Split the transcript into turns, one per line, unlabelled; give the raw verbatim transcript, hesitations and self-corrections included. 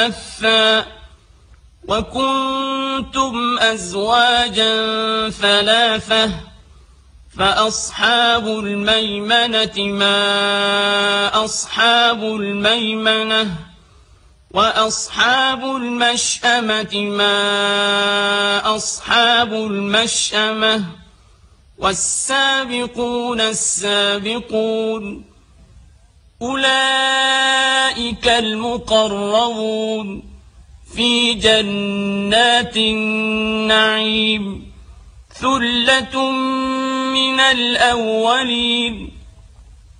كفا وكنتم أزواجا ثلاثة فأصحاب الميمنة ما أصحاب الميمنة وأصحاب المشأمة ما أصحاب المشأمة والسابقون السابقون أولئك المقربون في جنات النعيم ثلة من الأولين